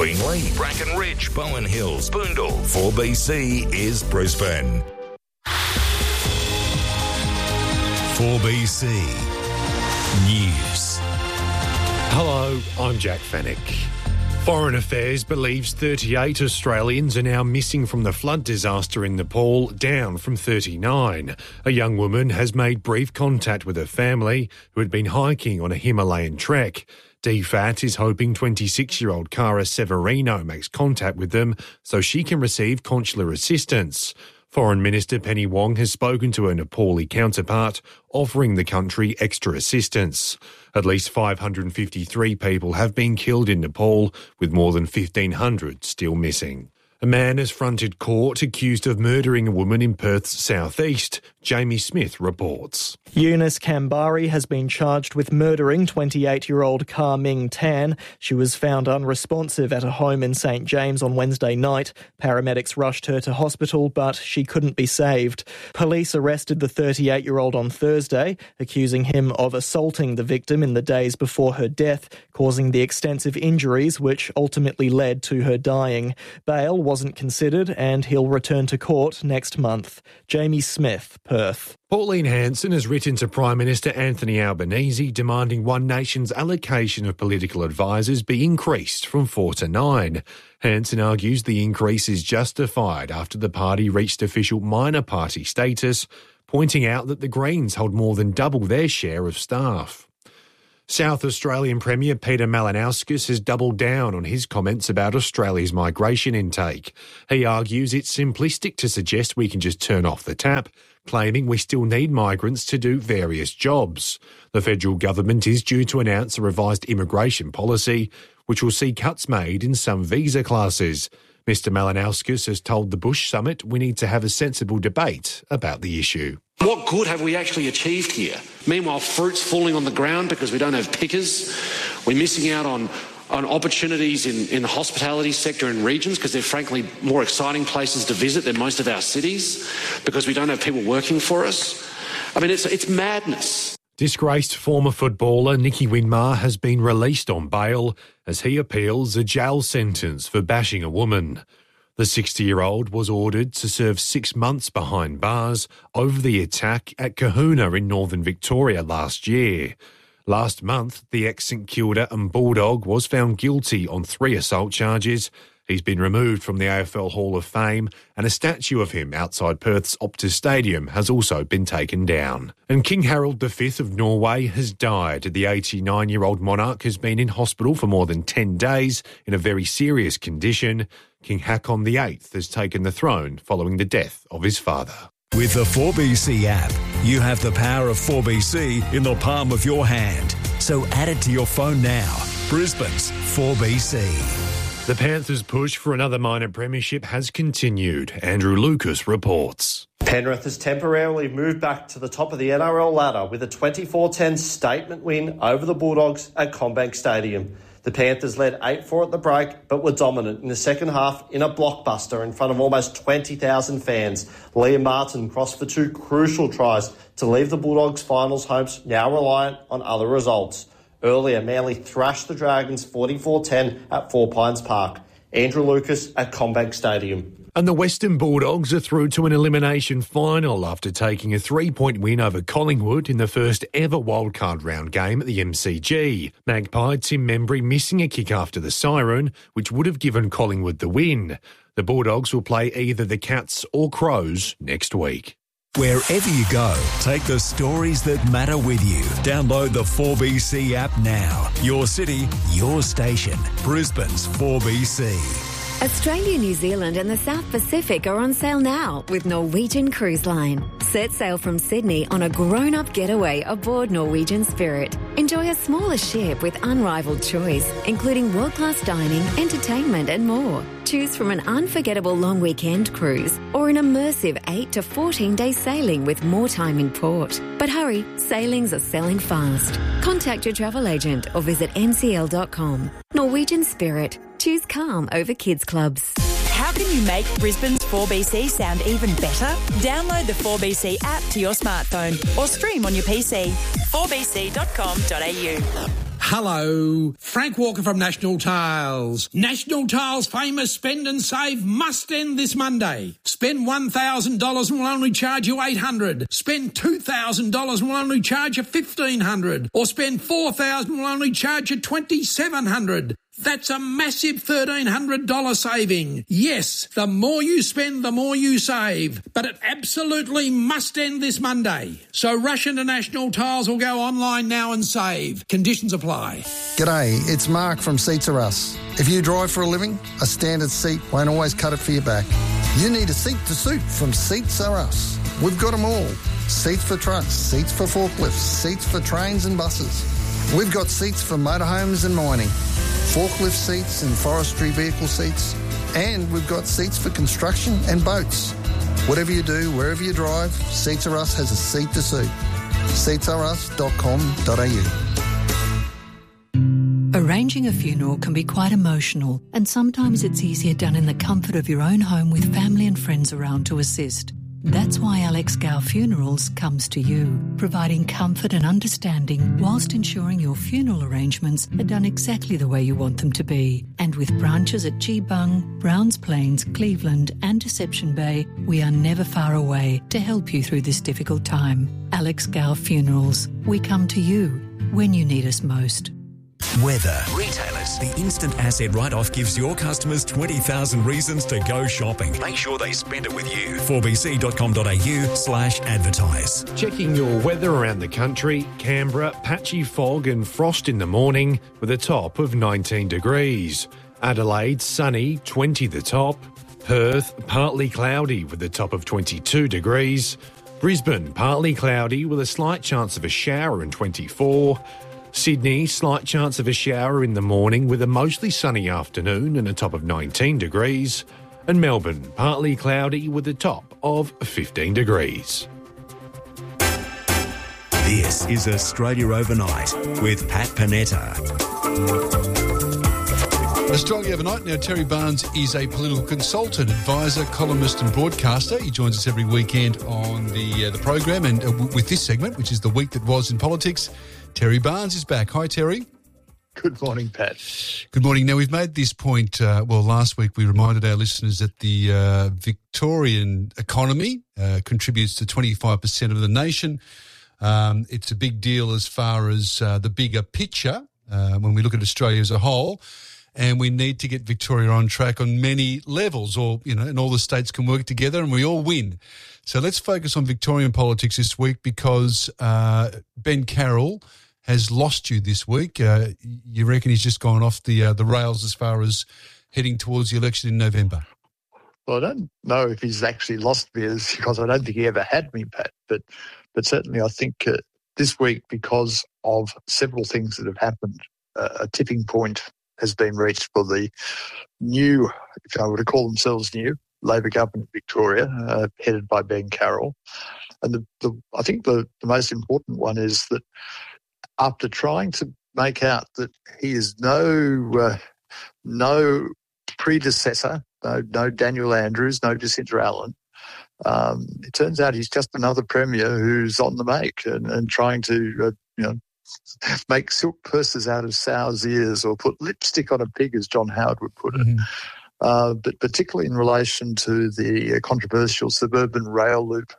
Beenleigh, Bracken Ridge, Bowen Hills, Boondall. 4BC is Brisbane. 4BC News. Hello, I'm Jack Fennick. Foreign Affairs believes 38 Australians are now missing from the flood disaster in Nepal, down from 39. A young woman has made brief contact with her family, who had been hiking on a Himalayan trek. DFAT is hoping 26-year-old Cara Severino makes contact with them so she can receive consular assistance. Foreign Minister Penny Wong has spoken to her Nepali counterpart, offering the country extra assistance. At least 553 people have been killed in Nepal, with more than 1,500 still missing. A man has fronted court accused of murdering a woman in Perth's southeast. Jamie Smith reports. Eunice Kambari has been charged with murdering 28-year-old Kar Ming Tan. She was found unresponsive at a home in St James on Wednesday night. Paramedics rushed her to hospital, but she couldn't be saved. Police arrested the 38-year-old on Thursday, accusing him of assaulting the victim in the days before her death, causing the extensive injuries which ultimately led to her dying. Bail wasn't considered and he'll return to court next month. Jamie Smith, Perth. Pauline Hanson has written to Prime Minister Anthony Albanese demanding One Nation's allocation of political advisers be increased from 4 to 9. Hanson argues the increase is justified after the party reached official minor party status, pointing out that the Greens hold more than double their share of staff. South Australian Premier Peter Malinauskas has doubled down on his comments about Australia's migration intake. He argues it's simplistic to suggest we can just turn off the tap, claiming we still need migrants to do various jobs. The federal government is due to announce a revised immigration policy, which will see cuts made in some visa classes. Mr Malinauskas has told the Bush Summit we need to have a sensible debate about the issue. What good have we actually achieved here? Meanwhile, fruit's falling on the ground because we don't have pickers. We're missing out on opportunities in the hospitality sector in regions because they're frankly more exciting places to visit than most of our cities because we don't have people working for us. I mean, it's madness. Disgraced former footballer Nicky Winmar has been released on bail as he appeals a jail sentence for bashing a woman. The 60-year-old was ordered to serve 6 months behind bars over the attack at Kahuna in northern Victoria last year. Last month, the ex-St Kilda and Bulldog was found guilty on 3 assault charges. He's been removed from the AFL Hall of Fame and a statue of him outside Perth's Optus Stadium has also been taken down. And King Harold V of Norway has died. The 89-year-old monarch has been in hospital for more than 10 days in a very serious condition. King Haakon VIII has taken the throne following the death of his father. With the 4BC app, you have the power of 4BC in the palm of your hand. So add it to your phone now. Brisbane's 4BC. The Panthers' push for another minor premiership has continued. Andrew Lucas reports. Penrith has temporarily moved back to the top of the NRL ladder with a 24-10 statement win over the Bulldogs at CommBank Stadium. The Panthers led 8-4 at the break, but were dominant in the second half in a blockbuster in front of almost 20,000 fans. Liam Martin crossed for 2 crucial tries to leave the Bulldogs' finals hopes now reliant on other results. Earlier, Manly thrashed the Dragons 44-10 at Four Pines Park. Andrew Lucas at CommBank Stadium. And the Western Bulldogs are through to an elimination final after taking a 3-point win over Collingwood in the first ever wildcard round game at the MCG. Magpie Tim Membry missing a kick after the siren, which would have given Collingwood the win. The Bulldogs will play either the Cats or Crows next week. Wherever you go, take the stories that matter with you. Download the 4BC app now. Your city, your station. Brisbane's 4BC. Australia, New Zealand and the South Pacific are on sale now with Norwegian Cruise Line. Set sail from Sydney on a grown-up getaway aboard Norwegian Spirit. Enjoy a smaller ship with unrivaled choice, including world-class dining, entertainment and more. Choose from an unforgettable long weekend cruise or an immersive 8 to 14-day sailing with more time in port. But hurry, sailings are selling fast. Contact your travel agent or visit ncl.com. Norwegian Spirit. Choose calm over kids clubs. How can you make Brisbane's 4BC sound even better? Download the 4BC app to your smartphone or stream on your PC. 4bc.com.au. Hello, Frank Walker from National Tiles. National Tiles' famous spend and save must end this Monday. Spend $1,000 and we'll only charge you $800. Spend $2,000 and we'll only charge you $1,500. Or spend $4,000 and we'll only charge you $2,700. That's a massive $1,300 saving. Yes, the more you spend, the more you save. But it absolutely must end this Monday. So rush into National Tiles or go online now and save. Conditions apply. G'day, it's Mark from Seats Are Us. If you drive for a living, a standard seat won't always cut it for your back. You need a seat to suit from Seats Are Us. We've got them all. Seats for trucks, seats for forklifts, seats for trains and buses. We've got seats for motorhomes and mining, forklift seats and forestry vehicle seats, and we've got seats for construction and boats. Whatever you do, wherever you drive, Seats Are Us has a seat to suit. seatsarus.com.au. Arranging a funeral can be quite emotional, and sometimes it's easier done in the comfort of your own home with family and friends around to assist. That's why Alex Gow Funerals comes to you, providing comfort and understanding whilst ensuring your funeral arrangements are done exactly the way you want them to be. And with branches at Geebung, Browns Plains, Cleveland and Deception Bay, we are never far away to help you through this difficult time. Alex Gow Funerals. We come to you when you need us most. Weather. Retailers. The instant asset write-off gives your customers 20,000 reasons to go shopping. Make sure they spend it with you. 4bc.com.au/advertise. Checking your weather around the country, Canberra, patchy fog and frost in the morning with a top of 19 degrees. Adelaide, sunny, 20 the top. Perth, partly cloudy with a top of 22 degrees. Brisbane, partly cloudy with a slight chance of a shower and 24. Sydney, slight chance of a shower in the morning with a mostly sunny afternoon and a top of 19 degrees. And Melbourne, partly cloudy with a top of 15 degrees. This is Australia Overnight with Pat Panetta. Australia Overnight. Now, Terry Barnes is a political consultant, advisor, columnist and broadcaster. He joins us every weekend on the program and with this segment, which is The Week That Was in Politics. Terry Barnes is back. Hi, Terry. Good morning, Pat. Good morning. Now, we've made this point, last week we reminded our listeners that the Victorian economy contributes to 25% of the nation. It's a big deal as far as the bigger picture when we look at Australia as a whole. And we need to get Victoria on track on many levels, and all the states can work together and we all win. So let's focus on Victorian politics this week because Ben Carroll has lost you this week. You reckon he's just gone off the rails as far as heading towards the election in November? Well, I don't know if he's actually lost me because I don't think he ever had me, Pat. But certainly I think this week, because of several things that have happened, a tipping point has been reached for the new, if I were to call themselves new, Labor government of Victoria, headed by Ben Carroll. And I think the most important one is that after trying to make out that he is no predecessor, no Daniel Andrews, no Jacinta Allen, it turns out he's just another premier who's on the make and trying to, make silk purses out of sow's ears or put lipstick on a pig, as John Howard would put it. But particularly in relation to the controversial suburban rail loop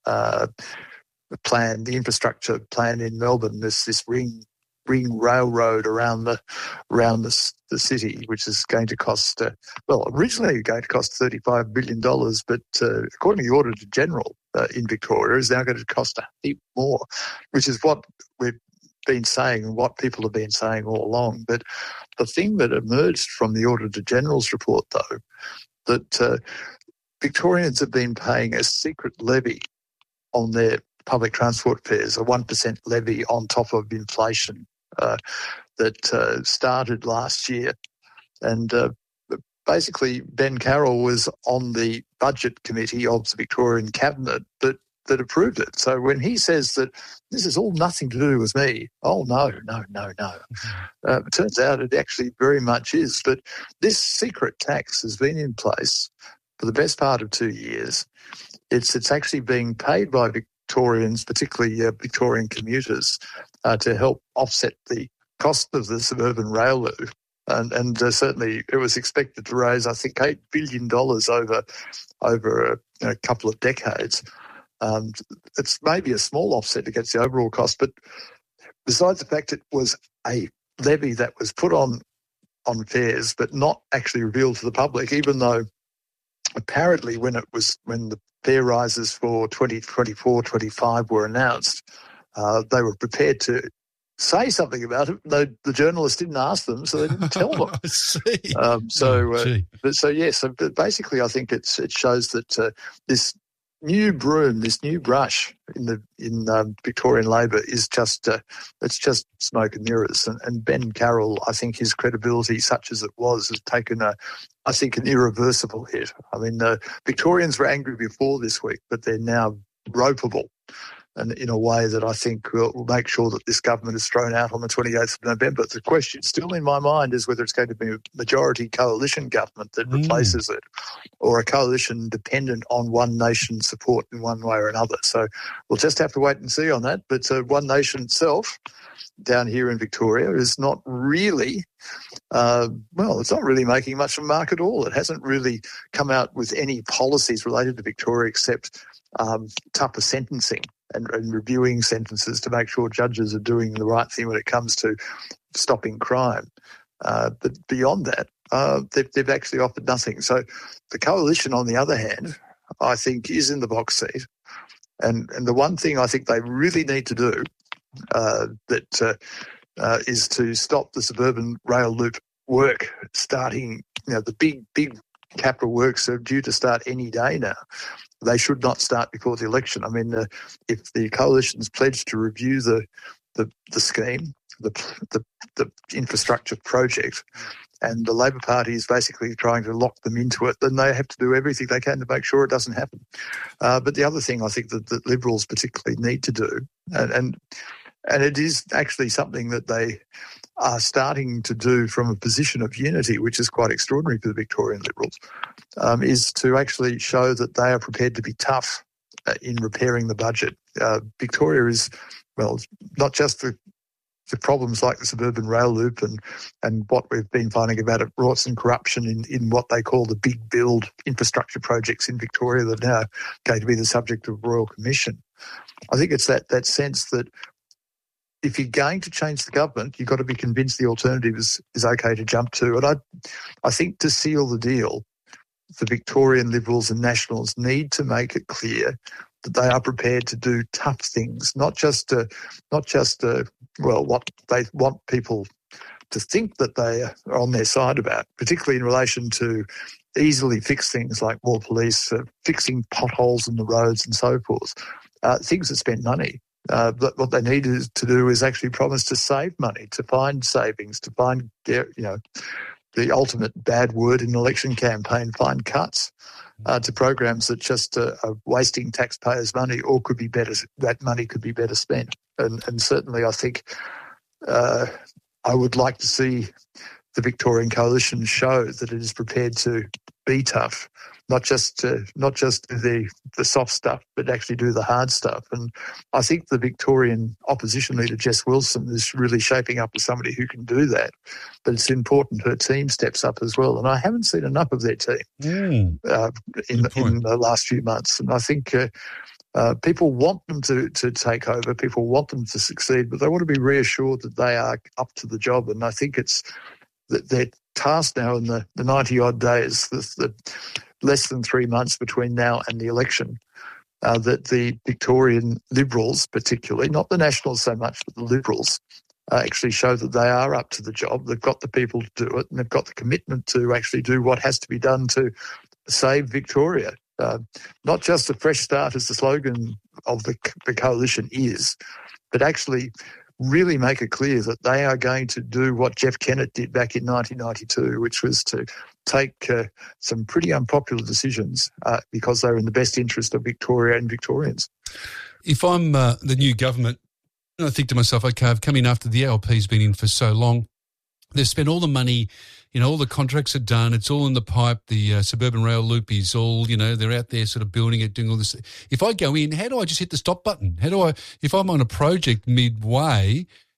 plan, the infrastructure plan in Melbourne, this ring railroad around the city, which is going to cost, originally going to cost $35 billion, but according to the Auditor General in Victoria, is now going to cost a heap more, which is what we've been saying and what people have been saying all along. But the thing that emerged from the Auditor General's report, though, that Victorians have been paying a secret levy on their public transport fares, a 1% levy on top of inflation that started last year. And basically, Ben Carroll was on the budget committee of the Victorian Cabinet that approved it. So when he says that this is all nothing to do with me, oh, no. It turns out it actually very much is. But this secret tax has been in place for the best part of 2 years. It's actually being paid by Victorians, particularly Victorian commuters, to help offset the cost of the suburban rail loop, and certainly it was expected to raise, I think, $8 billion over a couple of decades. It's maybe a small offset against the overall cost, but besides the fact it was a levy that was put on fares but not actually revealed to the public, even though apparently when the fare rises for 2024-25 were announced, they were prepared to say something about it, though the journalists didn't ask them, so they didn't tell them. I see. So basically, I think it shows that this new broom, this new brush in Victorian Labor is just it's just smoke and mirrors. And Ben Carroll, I think his credibility, such as it was, has taken an irreversible hit. I mean, Victorians were angry before this week, but they're now ropeable, and in a way that I think will make sure that this government is thrown out on the 28th of November. The question still in my mind is whether it's going to be a majority coalition government that replaces it, or a coalition dependent on One Nation support in one way or another. So we'll just have to wait and see on that. But One Nation itself down here in Victoria is not really, it's not really making much of a mark at all. It hasn't really come out with any policies related to Victoria except tougher sentencing and reviewing sentences to make sure judges are doing the right thing when it comes to stopping crime. But beyond that, they've actually offered nothing. So the coalition, on the other hand, I think is in the box seat. And the one thing I think they really need to do is to stop the suburban rail loop work starting. The big capital works are due to start any day now. They should not start before the election. I mean, if the coalition's pledged to review the scheme, the infrastructure project, and the Labor Party is basically trying to lock them into it, then they have to do everything they can to make sure it doesn't happen. But the other thing I think that Liberals particularly need to do, and it is actually something that they are starting to do from a position of unity, which is quite extraordinary for the Victorian Liberals, is to actually show that they are prepared to be tough in repairing the budget. Victoria is, not just the problems like the suburban rail loop and what we've been finding about it, rorts and corruption in what they call the big build infrastructure projects in Victoria that are now going to be the subject of Royal Commission. I think it's that sense that if you're going to change the government, you've got to be convinced the alternative is okay to jump to. And I think to seal the deal, the Victorian Liberals and Nationals need to make it clear that they are prepared to do tough things, not just what they want people to think that they are on their side about, particularly in relation to easily fix things like more police, fixing potholes in the roads and so forth, things that spend money. But what they need to do is actually promise to save money, to find savings, to find, the ultimate bad word in an election campaign, find cuts to programs that just are wasting taxpayers' money or could be better. That money could be better spent. And certainly I think I would like to see the Victorian Coalition show that it is prepared to be tough, not just the soft stuff, but actually do the hard stuff. And I think the Victorian opposition leader, Jess Wilson, is really shaping up as somebody who can do that. But it's important her team steps up as well. And I haven't seen enough of their team in the last few months. And I think people want them to take over. People want them to succeed, but they want to be reassured that they are up to the job. And I think it's their task now in the 90-odd days, the less than 3 months between now and the election, that the Victorian Liberals particularly, not the Nationals so much, but the Liberals, actually show that they are up to the job. They've got the people to do it, and they've got the commitment to actually do what has to be done to save Victoria. Not just a fresh start as the slogan of the coalition is, but actually really make it clear that they are going to do what Jeff Kennett did back in 1992, which was to take some pretty unpopular decisions because they're in the best interest of Victoria and Victorians. If I'm the new government, I think to myself, okay, I've come in after the ALP's been in for so long. They've spent all the money, all the contracts are done. It's all in the pipe. The suburban rail loop is all, they're out there sort of building it, doing all this. If I go in, how do I just hit the stop button? If I'm on a project midway,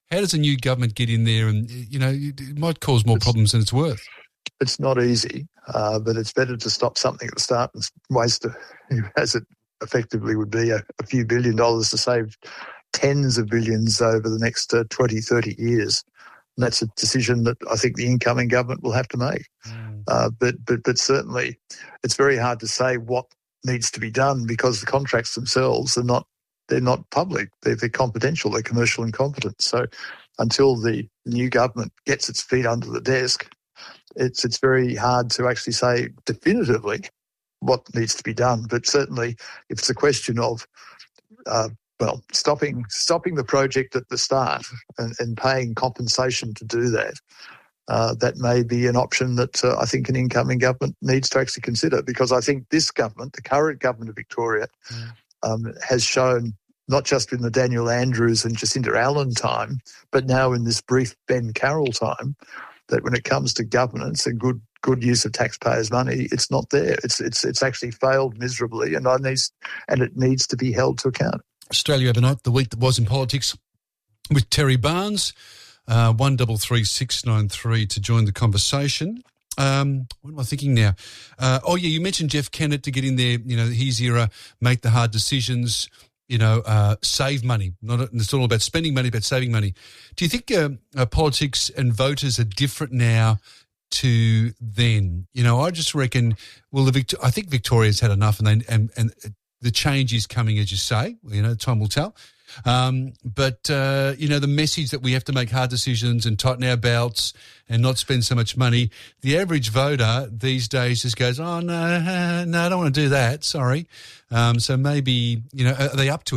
How does a new government get in there and, it might cause more problems than it's worth? It's not easy, but it's better to stop something at the start and waste, as it effectively would be, a few $1 billion to save tens of billions over the next 20, 30 years. And that's a decision that I think the incoming government will have to make. But certainly it's very hard to say what needs to be done because the contracts themselves they're not public. They're confidential. They're commercial in competence. So until the new government gets its feet under the desk, it's very hard to actually say definitively what needs to be done. But certainly if it's a question of stopping the project at the start and paying compensation to do that, that may be an option that I think an incoming government needs to actually consider, because I think this government, the current government of Victoria, has shown, not just in the Daniel Andrews and Jacinda Allen time, but now in this brief Ben Carroll time, that when it comes to governance and good use of taxpayers' money, it's not there. It's actually failed miserably, and it needs to be held to account. Australia overnight, the week that was in politics, with Terry Barnes, 133693 to join the conversation. What am I thinking now? You mentioned Jeff Kennett to get in there, his era, make the hard decisions, save money. It's not all about spending money, but saving money. Do you think politics and voters are different now to then? I just reckon, I think Victoria's had enough, and the change is coming, as you say. Time will tell. But the message that we have to make hard decisions and tighten our belts and not spend so much money, the average voter these days just goes, oh, no, I don't want to do that, sorry. So maybe, are they up to it?